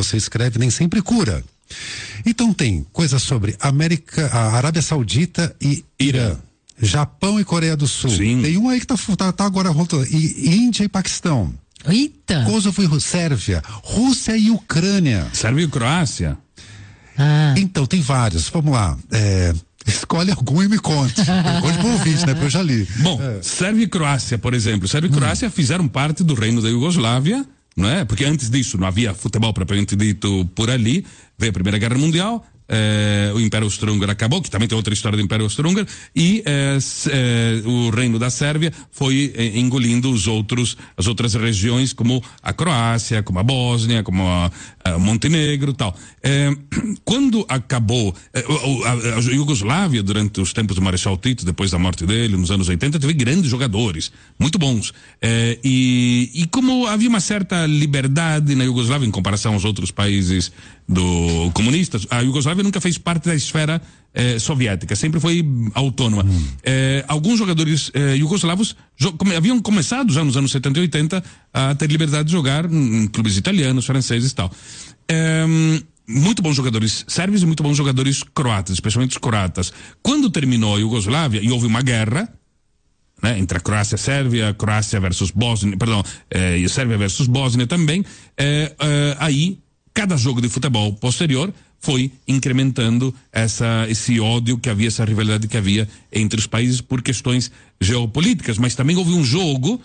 você escreve nem sempre cura. Então tem coisas sobre a Arábia Saudita e Irã. Japão e Coreia do Sul. Sim. Tem um aí que tá agora voltando. E Índia e Paquistão. Eita! Kosovo e Sérvia. Rússia e Ucrânia. Sérvia e Croácia. Então, tem vários. Vamos lá. Escolhe algum e me conte. Conte pro ouvinte, né? Porque eu já li. Bom, Sérvia e Croácia, por exemplo. Sérvia e Croácia fizeram parte do reino da Iugoslávia, não é? Porque antes disso não havia futebol propriamente dito por ali. Veio a Primeira Guerra Mundial. O Império Austro-Húngaro acabou, que também tem outra história do Império Austro-Húngaro, e o reino da Sérvia foi engolindo as outras regiões, como a Croácia, como a Bósnia, como a Montenegro e tal. Quando acabou a Iugoslávia, durante os tempos do Marechal Tito, depois da morte dele, nos anos 80, teve grandes jogadores, muito bons. E como havia uma certa liberdade na Iugoslávia em comparação aos outros países comunistas, a Iugoslávia nunca fez parte da esfera soviética, sempre foi autônoma. Alguns jogadores iugoslavos haviam começado já nos anos 70 e 80 a ter liberdade de jogar em clubes italianos, franceses e tal. Muito bons jogadores sérvios e muito bons jogadores croatas, especialmente os croatas. Quando terminou a Iugoslávia e houve uma guerra, né, entre a Croácia e a Sérvia, Croácia versus Bósnia, e a Sérvia versus Bósnia também, aí cada jogo de futebol posterior foi incrementando esse ódio que havia, essa rivalidade que havia entre os países por questões geopolíticas. Mas também houve um jogo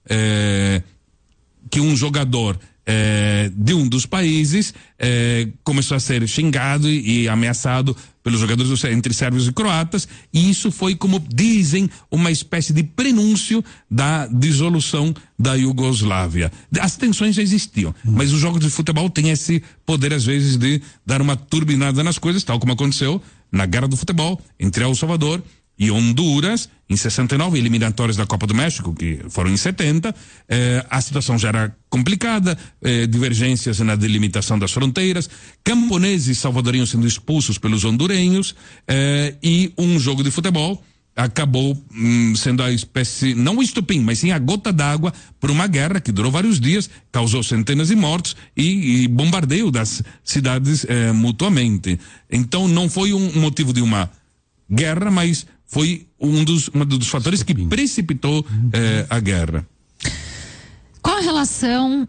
que um jogador de um dos países começou a ser xingado e ameaçado pelos jogadores entre sérvios e croatas, e isso foi, como dizem, uma espécie de prenúncio da dissolução da Iugoslávia. As tensões já existiam, mas os jogos de futebol têm esse poder às vezes de dar uma turbinada nas coisas, tal como aconteceu na Guerra do Futebol entre El Salvador e Honduras, em 69, eliminatórias da Copa do México, que foram em 70, a situação já era complicada, divergências na delimitação das fronteiras, camponeses salvadorenhos sendo expulsos pelos hondurenhos, e um jogo de futebol acabou sendo a espécie, não o estopim, mas sim a gota d'água por uma guerra que durou vários dias, causou centenas de mortos e bombardeio das cidades mutuamente. Então não foi um motivo de uma guerra, mas foi um dos fatores que precipitou a guerra. Qual a relação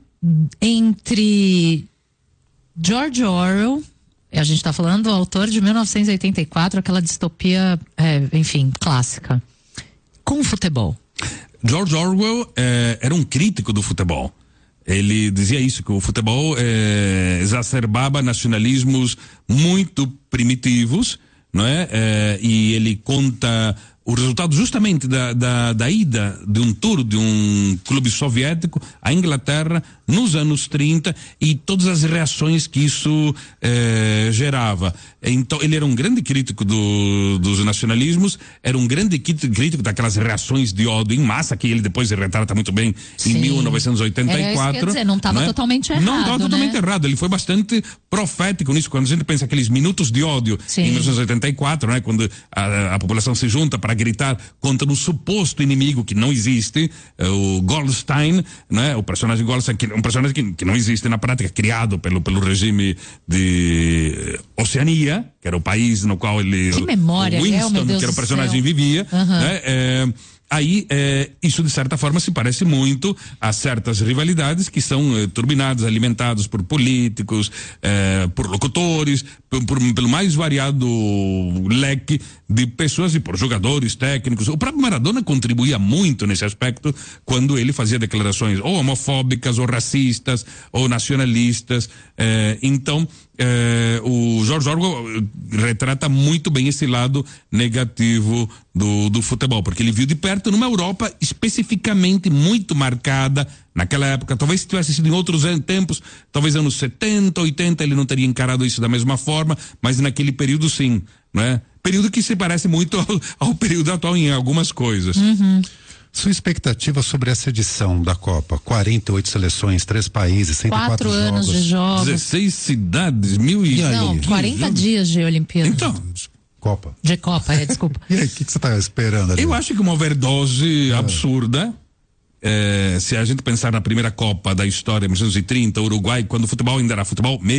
entre George Orwell, a gente está falando do autor de 1984, aquela distopia, enfim, clássica, com o futebol? George Orwell era um crítico do futebol. Ele dizia isso, que o futebol exacerbava nacionalismos muito primitivos, não é? E ele conta o resultado justamente da ida de um tour de um clube soviético à Inglaterra nos anos 30 e todas as reações que isso gerava. Então ele era um grande crítico dos nacionalismos, era um grande crítico daquelas reações de ódio em massa que ele depois retrata muito bem. Sim. Em 1984. Era isso que eu ia dizer, não estava totalmente errado. Não estava totalmente errado, ele foi bastante profético nisso. Quando a gente pensa aqueles minutos de ódio em 1984, né, quando a população se junta para gritar contra um suposto inimigo que não existe, o Goldstein, né, o personagem Goldstein, um personagem que não existe na prática, criado pelo regime de Oceania, que era o país no qual ele, que memória, Winston, que era o personagem, vivia, né, aí isso de certa forma se parece muito a certas rivalidades que são turbinadas, alimentadas por políticos, por locutores, pelo mais variado leque de pessoas e por jogadores, técnicos. O próprio Maradona contribuía muito nesse aspecto quando ele fazia declarações ou homofóbicas, ou racistas, ou nacionalistas. Então o George Orwell retrata muito bem esse lado negativo do futebol, porque ele viu de perto numa Europa especificamente muito marcada naquela época. Talvez se tivesse sido em outros tempos, talvez anos 70, 80, ele não teria encarado isso da mesma forma, mas naquele período sim, né? Período que se parece muito ao período atual em algumas coisas. Sua expectativa sobre essa edição da Copa? 48 seleções, 3 países, 104 4 anos de jogos. 16 cidades, 1000 e... Não, 40 dias de Olimpíada. Então... Copa. De Copa, desculpa. E aí, o que você tá esperando ali? Eu acho que uma overdose absurda. Se a gente pensar na primeira Copa da história, 1930, Uruguai, quando o futebol ainda era futebol